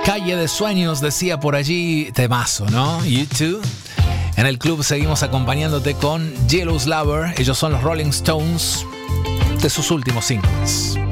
Calle de Sueños decía por allí, temazo, ¿no? U2. En el club seguimos acompañándote con Jealous Lover. Ellos son los Rolling Stones, de sus últimos singles.